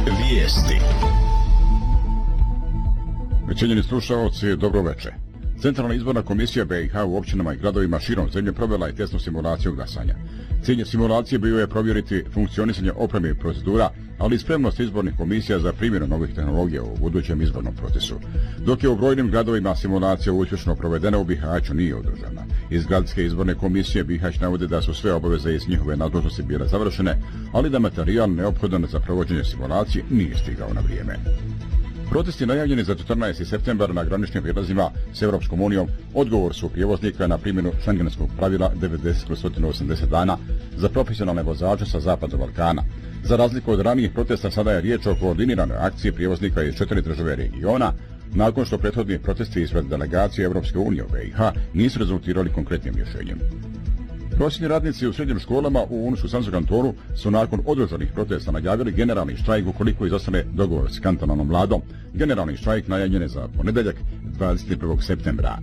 Vijesti. Cijenjeni slušaoci, dobro večer. Centralna izborna komisija BiH u općinama i gradovima širom zemlje provela je testnu simulaciju glasanja. Cilj simulacije bio je provjeriti funkcionisanje opreme i procedura, ali i spremnost izbornih komisija za primjenu novih tehnologija u budućem izbornom procesu. Dok je u brojnim gradovima simulacija uspješno provedena, u Bihaću nije održana. Iz gradske izborne komisije Bihać navode da su sve obaveze iz njihove nadležnosti bile završene, ali da materijal neophodan za provođenje simulacije nije stigao na vrijeme. Protesti najavljeni za 14. septembar na graničnim prijelazima s Europskom unijom odgovor su prijevoznika na primjenu šengenskog pravila 90/180 dana za profesionalne vozače sa Zapadnog Balkana. Za razliku od ranijih protesta, sada je riječ o koordiniranoj akciji prijevoznika iz 4 države regiona, nakon što prethodni protesti ispred delegacije Europske unije u BiH nisu rezultirali konkretnim rješenjem. Prosvjetni radnici u srednjim školama u Unsko-Sanskom kantonu su nakon održanih protesta najavili generalni štrajk ukoliko izostane dogovor s kantonalnom vladom. Generalni štrajk najavljen je za ponedjeljak 21. septembra.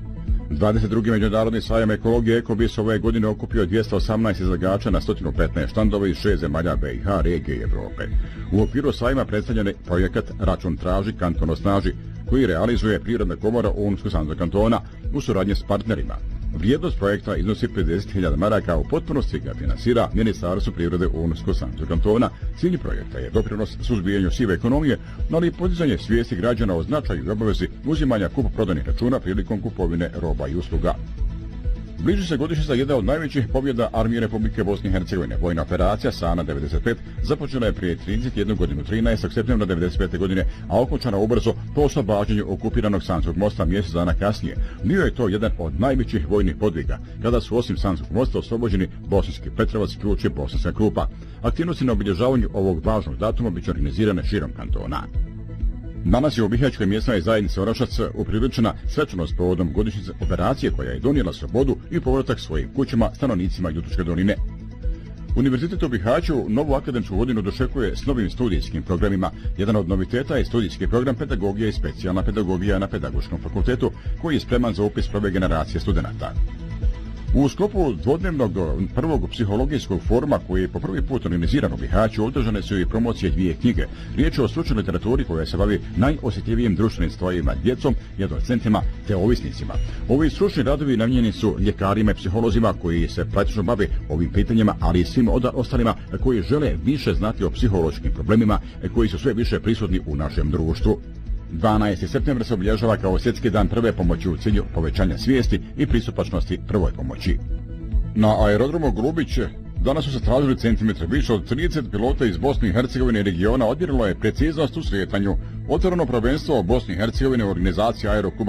22. međunarodni sajam ekologije Ekobis ove godine okupio 218 izlagača na 115 štandova iz 6 zemalja BiH, regije i Evrope. U okviru sajma predstavljen je projekat Račun traži, kanton osnaži, koji realizuje Privredna komora Unsko-Sanskog kantona u suradnji s partnerima. Vrijednost projekta iznosi 50.000 maraka, u potpunosti ga finansira Ministarstvo privrede Unsko-Sanskog kantona. Cilj projekta je doprinos suzbijanju sive ekonomije, ali i podizanje svijesti građana o značaju i obavezi uzimanja kupoprodajnih računa prilikom kupovine roba i usluga. Bliži se godišnjica jedna od najvećih pobjeda Armije Republike Bosne i Hercegovine. Vojna operacija Sana 95 započela je prije 31 godinu, 13. septembra 95. godine, a okončana ubrzo po oslobađanju okupiranog Sanskog mosta mjesec dana kasnije. Bio je to jedan od najvećih vojnih podviga, kada su osim Sanskog mosta oslobođeni Bosanski Petrovac, Ključ i Bosanska Krupa. Aktivnosti na obilježavanju ovog važnog datuma biće organizirane širom kantona. Danas je u Bihaćkoj mjesnoj zajednici Orašac upriličena svečanost povodom godišnjice operacije koja je donijela slobodu i povratak svojim kućama stanovnicima Jutučke doline. Univerzitet u Bihaću novu akademsku godinu dočekuje s novim studijskim programima. Jedan od noviteta je studijski program pedagogija i specijalna pedagogija na Pedagoškom fakultetu, koji je spreman za upis prve generacije studenata. U sklopu dvodnevnog prvog psihologijskog foruma, koji je po prvi put organiziran u Bihaću, održane su i promocije 2 knjige. Riječ je o stručnoj literaturi koja se bavi najosjetljivijim društvenim stvarima, djecom i adolescentima te ovisnicima. Ovi stručni radovi namijenjeni su ljekarima i psiholozima koji se praktično bave ovim pitanjima, ali i svim ostalima koji žele više znati o psihološkim problemima koji su sve više prisutni u našem društvu. 12. septembra se obilježava kao svjetski dan prve pomoći u cilju povećanja svijesti i pristupačnosti prvoj pomoći. Na aerodromu Golubić danas su se tražili centimetre. Više od 30 pilota iz Bosne i Hercegovine i regiona odmjerilo je preciznost u slijetanju. Otvoreno prvenstvo Bosne i Hercegovine u organizaciji Aerokluba